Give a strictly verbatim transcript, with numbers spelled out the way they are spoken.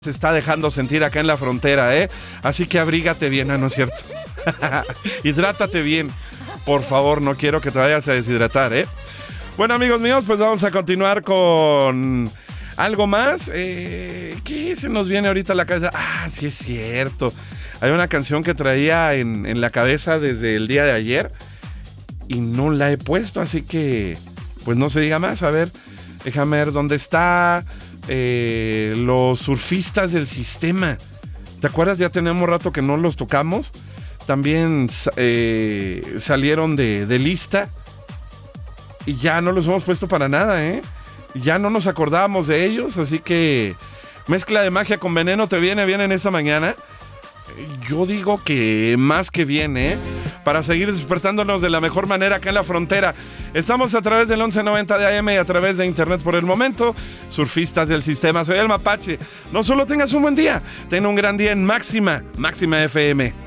se está dejando sentir acá en la frontera, ¿eh? Así que abrígate bien, ¿ah, no es cierto? Hidrátate bien, por favor, no quiero que te vayas a deshidratar, ¿eh? Bueno, amigos míos, pues vamos a continuar con algo más. Eh, ¿Qué se nos viene ahorita a la cabeza? Ah, sí es cierto. Hay una canción que traía en, en la cabeza desde el día de ayer y no la he puesto, así que pues no se diga más. A ver, déjame ver dónde está. Eh, los surfistas del sistema. ¿Te acuerdas? Ya tenemos rato que no los tocamos. También eh, salieron de, de lista y ya no los hemos puesto para nada, ¿eh? Ya no nos acordábamos de ellos, así que mezcla de magia con veneno te viene bien en esta mañana. Yo digo que más que bien, ¿eh? Para seguir despertándonos de la mejor manera acá en la frontera. Estamos a través del once noventa de A M y a través de internet por el momento. Surfistas del sistema, soy el Mapache. No solo tengas un buen día, ten un gran día en Máxima, Máxima F M.